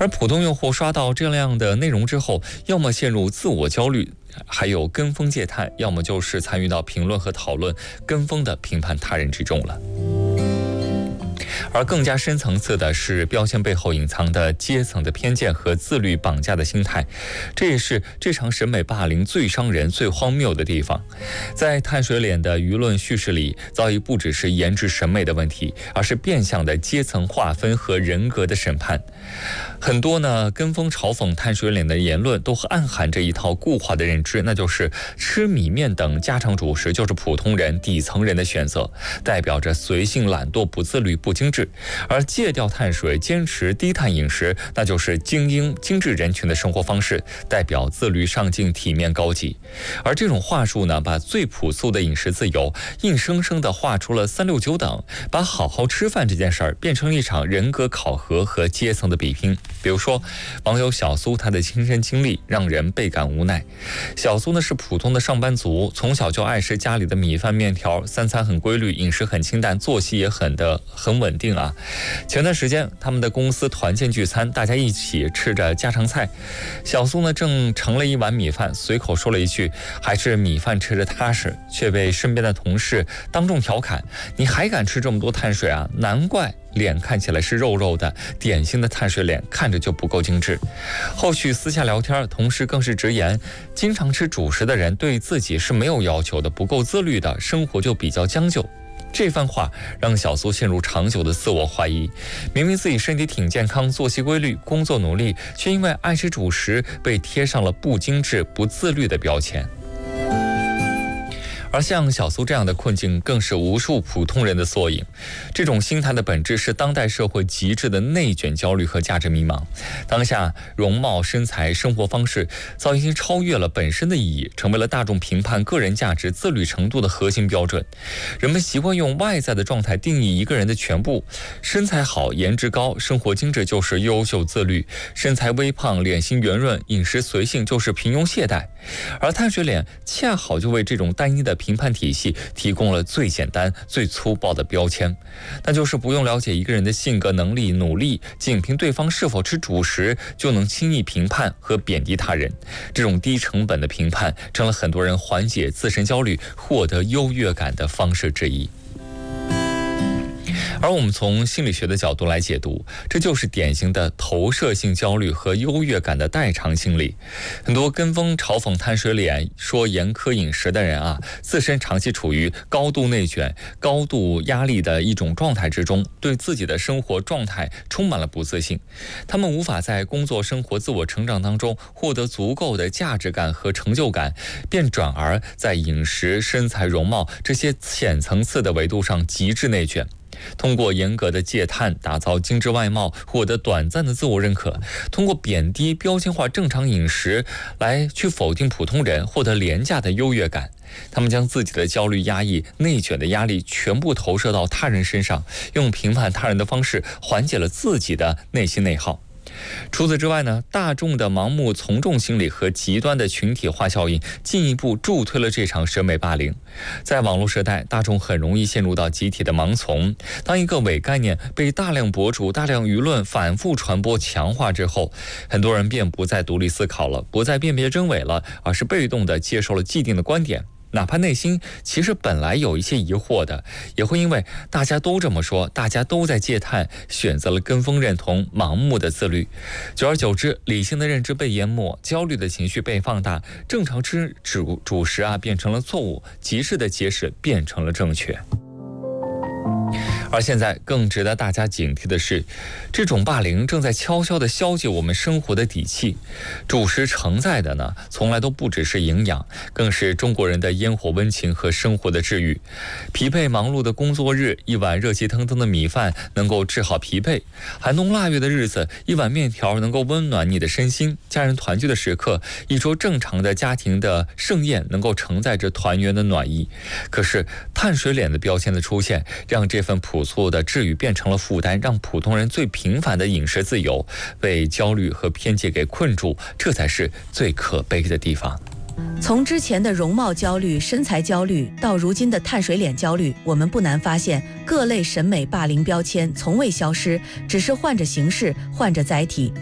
而普通用户刷到这样的内容之后，要么陷入自我焦虑，还有跟风戒探，要么就是参与到评论和讨论跟风的评判他人之中了。而更加深层次的是标签背后隐藏的阶层的偏见和自律绑架的心态，这也是这场审美霸凌最伤人最荒谬的地方。在碳水脸的舆论叙事里，早已不只是颜值审美的问题，而是变相的阶层划分和人格的审判。很多呢跟风嘲讽碳水脸的言论都暗含着一套固化的认知，那就是吃米面等家常主食就是普通人底层人的选择，代表着随性懒惰不自律不精致，而戒掉碳水坚持低碳饮食那就是精英精致人群的生活方式，代表自律上进体面高级。而这种话术呢，把最朴素的饮食自由硬生生地画出了369等，把好好吃饭这件事儿变成了一场人格考核和阶层的比拼。比如说网友小苏，他的亲身经历让人倍感无奈。小苏呢是普通的上班族，从小就爱吃家里的米饭面条，三餐很规律，饮食很清淡，作息也很稳定啊。前段时间他们的公司团建聚餐，大家一起吃着家常菜，小苏呢正盛了一碗米饭，随口说了一句还是米饭吃着踏实，却被身边的同事当众调侃，你还敢吃这么多碳水啊，难怪脸看起来是肉肉的，典型的碳水脸，看着就不够精致。后续私下聊天，同事更是直言，经常吃主食的人对自己是没有要求的，不够自律的，生活就比较将就。这番话让小苏陷入长久的自我怀疑，明明自己身体挺健康，作息规律，工作努力，却因为爱吃主食被贴上了不精致不自律的标签。而像小苏这样的困境更是无数普通人的缩影。这种心态的本质是当代社会极致的内卷焦虑和价值迷茫。当下容貌身材生活方式早已经超越了本身的意义，成为了大众评判个人价值自律程度的核心标准。人们习惯用外在的状态定义一个人的全部，身材好颜值高生活精致就是优秀自律，身材微胖脸型圆润饮食随性就是平庸懈怠。而碳水脸恰好就为这种单一的评判体系提供了最简单最粗暴的标签，那就是不用了解一个人的性格能力努力，仅凭对方是否吃主食就能轻易评判和贬低他人。这种低成本的评判成了很多人缓解自身焦虑获得优越感的方式之一。而我们从心理学的角度来解读，这就是典型的投射性焦虑和优越感的代偿心理。很多跟风嘲讽碳水脸说严苛饮食的人啊，自身长期处于高度内卷高度压力的一种状态之中，对自己的生活状态充满了不自信。他们无法在工作生活自我成长当中获得足够的价值感和成就感，便转而在饮食身材容貌这些浅层次的维度上极致内卷，通过严格的戒碳打造精致外貌，获得短暂的自我认可，通过贬低标签化正常饮食来去否定普通人，获得廉价的优越感。他们将自己的焦虑压抑内卷的压力全部投射到他人身上，用评判他人的方式缓解了自己的内心内耗。除此之外呢，大众的盲目从众心理和极端的群体化效应进一步助推了这场审美霸凌。在网络时代，大众很容易陷入到集体的盲从，当一个伪概念被大量博主大量舆论反复传播强化之后，很多人便不再独立思考了，不再辨别真伪了，而是被动地接受了既定的观点，哪怕内心其实本来有一些疑惑的，也会因为大家都这么说，大家都在戒碳，选择了跟风认同，盲目的自律。久而久之，理性的认知被淹没，焦虑的情绪被放大，正常吃主食啊变成了错误，极致的节食变成了正确。而现在更值得大家警惕的是，这种霸凌正在悄悄地消解我们生活的底气。主食承载的呢，从来都不只是营养，更是中国人的烟火温情和生活的治愈。疲惫忙碌的工作日，一碗热气腾腾的米饭能够治好疲惫；寒冬腊月的日子，一碗面条能够温暖你的身心；家人团聚的时刻，一桌正常的家庭的盛宴能够承载着团圆的暖意。可是碳水脸的标签的出现，让这份朴素的治愈变成了负担，让普通人最平凡的饮食自由被焦虑和偏见给困住，这才是最可悲的地方。 从之前的容貌焦虑、身材焦虑，到如今的碳水脸焦虑，我们不难发现，各类审美霸凌标签从未消失，只是换着形式，换着载体。